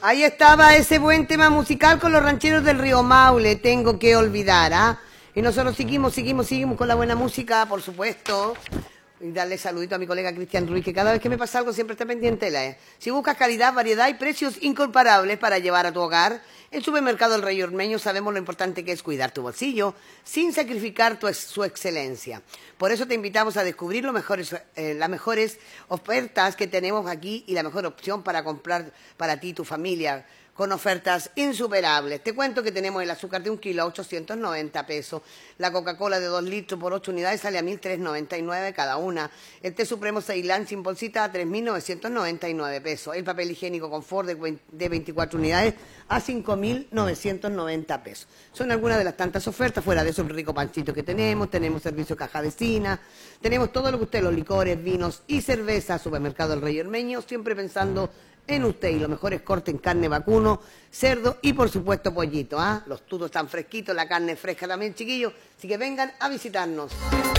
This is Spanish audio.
Ahí estaba ese buen tema musical con los rancheros del río Maule, tengo que olvidar, ¿ah? Y nosotros seguimos con la buena música, por supuesto. Y darle saludito a mi colega Cristian Ruiz, que cada vez que me pasa algo siempre está pendiente de él. Si buscas calidad, variedad y precios incomparables para llevar a tu hogar, en Supermercado El Rey Ormeño sabemos lo importante que es cuidar tu bolsillo sin sacrificar su excelencia. Por eso te invitamos a descubrir las mejores ofertas que tenemos aquí y la mejor opción para comprar para ti y tu familia, con ofertas insuperables. Te cuento que tenemos el azúcar de 1 kilo a 890 pesos, la Coca-Cola de 2 litros por 8 unidades sale a 1.399 cada una, el té supremo Ceilán sin bolsita a 3.999 pesos, el papel higiénico Confort de 24 unidades a 5.990 pesos. Son algunas de las tantas ofertas, fuera de esos ricos pancitos que tenemos servicio caja vecina, tenemos todo lo que usted, los licores, vinos y cerveza. Supermercado El Rey Ormeño, siempre pensando en usted, y los mejores cortes en carne vacuno, cerdo y por supuesto pollito, ¿ah? Los tutos están fresquitos, la carne fresca también, chiquillos, así que vengan a visitarnos.